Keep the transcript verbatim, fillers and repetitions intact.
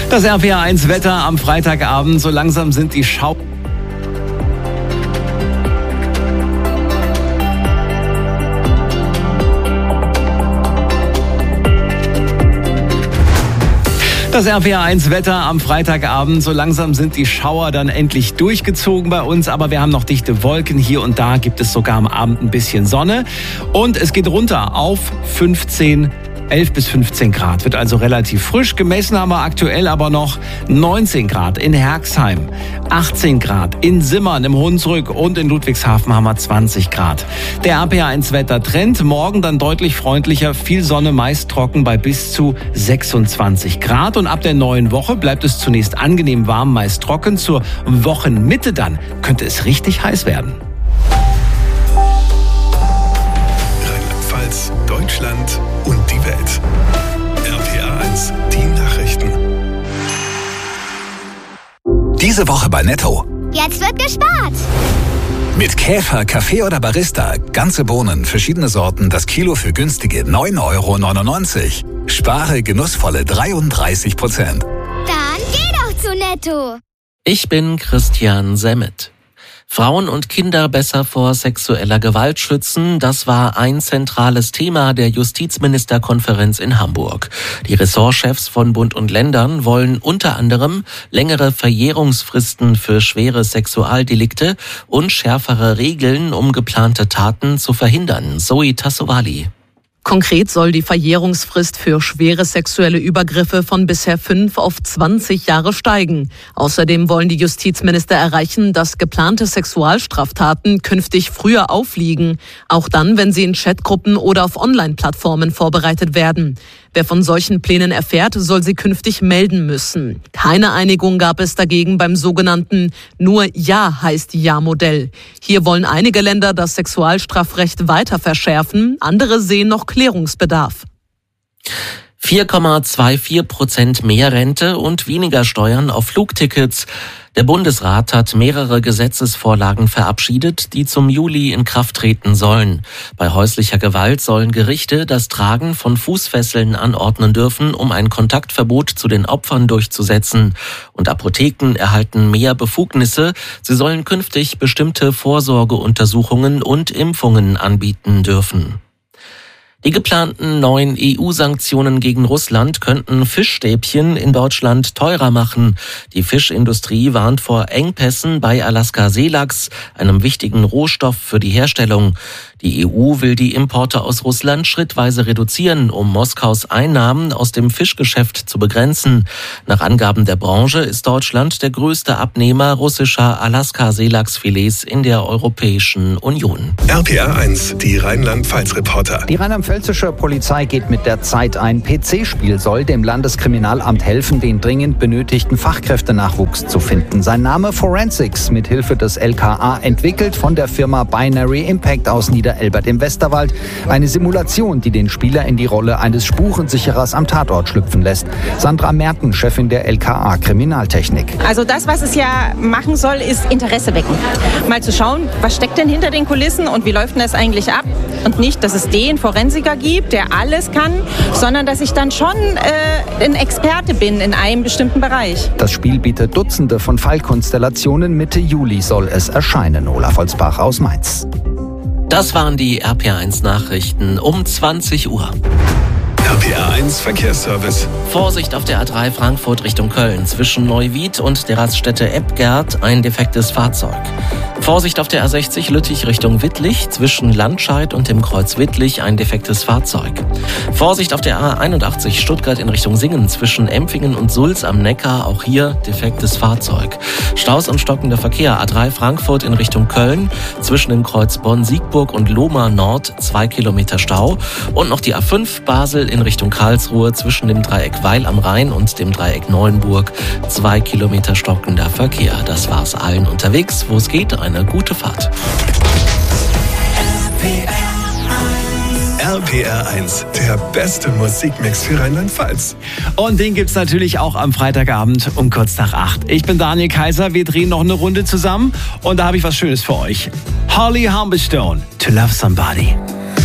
Das R P R eins Wetter am Freitagabend. So langsam sind die Schau... Das R P R eins Wetter am Freitagabend. So langsam sind die Schauer dann endlich durchgezogen bei uns. Aber wir haben noch dichte Wolken. Hier und da gibt es sogar am Abend ein bisschen Sonne. Und es geht runter auf fünfzehn, elf bis fünfzehn Grad. Wird also relativ frisch. Gemessen haben wir aktuell aber noch neunzehn Grad in Herxheim, achtzehn Grad in Simmern im Hunsrück und in Ludwigshafen haben wir zwanzig Grad. Der R P R eins Wettertrend. Morgen dann deutlich freundlicher. Viel Sonne, meist trocken bei bis zu sechsundzwanzig Grad. Und ab der neuen Woche bleibt es zunächst angenehm warm, meist trocken. Zur Wochenmitte dann könnte es richtig heiß werden. Rheinland-Pfalz, Deutschland und die Welt. R P R eins, die Nachrichten. Diese Woche bei Netto. Jetzt wird gespart. Mit Käfer, Kaffee oder Barista. Ganze Bohnen, verschiedene Sorten, das Kilo für günstige neun Euro neunundneunzig. Spare genussvolle dreiunddreißig Prozent. Dann geh doch zu Netto. Ich bin Christian Semmet. Frauen und Kinder besser vor sexueller Gewalt schützen, das war ein zentrales Thema der Justizministerkonferenz in Hamburg. Die Ressortchefs von Bund und Ländern wollen unter anderem längere Verjährungsfristen für schwere Sexualdelikte und schärfere Regeln, um geplante Taten zu verhindern. Zoe Tassovali. Konkret soll die Verjährungsfrist für schwere sexuelle Übergriffe von bisher fünf auf zwanzig Jahre steigen. Außerdem wollen die Justizminister erreichen, dass geplante Sexualstraftaten künftig früher aufliegen, auch dann, wenn sie in Chatgruppen oder auf Online-Plattformen vorbereitet werden. Wer von solchen Plänen erfährt, soll sie künftig melden müssen. Keine Einigung gab es dagegen beim sogenannten Nur Ja heißt Ja-Modell. Hier wollen einige Länder das Sexualstrafrecht weiter verschärfen, andere sehen noch Klärungsbedarf. vier Komma vierundzwanzig Prozent mehr Rente und weniger Steuern auf Flugtickets. Der Bundesrat hat mehrere Gesetzesvorlagen verabschiedet, die zum Juli in Kraft treten sollen. Bei häuslicher Gewalt sollen Gerichte das Tragen von Fußfesseln anordnen dürfen, um ein Kontaktverbot zu den Opfern durchzusetzen. Und Apotheken erhalten mehr Befugnisse. Sie sollen künftig bestimmte Vorsorgeuntersuchungen und Impfungen anbieten dürfen. Die geplanten neuen E U-Sanktionen gegen Russland könnten Fischstäbchen in Deutschland teurer machen. Die Fischindustrie warnt vor Engpässen bei Alaska-Seelachs, einem wichtigen Rohstoff für die Herstellung. Die E U will die Importe aus Russland schrittweise reduzieren, um Moskaus Einnahmen aus dem Fischgeschäft zu begrenzen. Nach Angaben der Branche ist Deutschland der größte Abnehmer russischer Alaska-Seelachsfilets in der Europäischen Union. R P R eins, die Rheinland-Pfalz-Reporter. Die rheinland-pfälzische Polizei geht mit der Zeit. Ein P C-Spiel soll dem Landeskriminalamt helfen, den dringend benötigten Fachkräftenachwuchs zu finden. Sein Name Forensics, mit Hilfe des L K A entwickelt von der Firma Binary Impact aus Niederelbert im Westerwald. Eine Simulation, die den Spieler in die Rolle eines Spurensicherers am Tatort schlüpfen lässt. Sandra Merten, Chefin der L K A Kriminaltechnik. Also das, was es ja machen soll, ist Interesse wecken. Mal zu schauen, was steckt denn hinter den Kulissen und wie läuft denn das eigentlich ab? Und nicht, dass es den Forensiker gibt, der alles kann, sondern dass ich dann schon äh, ein Experte bin in einem bestimmten Bereich. Das Spiel bietet Dutzende von Fallkonstellationen. Mitte Juli soll es erscheinen. Olaf Holzbach aus Mainz. Das waren die R P R eins Nachrichten um zwanzig Uhr. R P R eins Verkehrsservice. Vorsicht auf der A drei Frankfurt Richtung Köln. Zwischen Neuwied und der Raststätte Ebgerd ein defektes Fahrzeug. Vorsicht auf der A sechzig Lüttich Richtung Wittlich. Zwischen Landscheid und dem Kreuz Wittlich ein defektes Fahrzeug. Vorsicht auf der A einundachtzig Stuttgart in Richtung Singen. Zwischen Empfingen und Sulz am Neckar. Auch hier defektes Fahrzeug. Staus und stockender Verkehr. A drei Frankfurt in Richtung Köln. Zwischen dem Kreuz Bonn-Siegburg und Lohmar Nord zwei Kilometer Stau. Und noch die A fünf Basel in Richtung Karlsruhe zwischen dem Dreieck Weil am Rhein und dem Dreieck Neuenburg. Zwei Kilometer stockender Verkehr. Das war's allen unterwegs, wo es geht. Eine gute Fahrt. R P R eins, der beste Musikmix für Rheinland-Pfalz. Und den gibt's natürlich auch am Freitagabend um kurz nach acht. Ich bin Daniel Kaiser, wir drehen noch eine Runde zusammen und da habe ich was Schönes für euch. Holly Humberstone, To Love Somebody.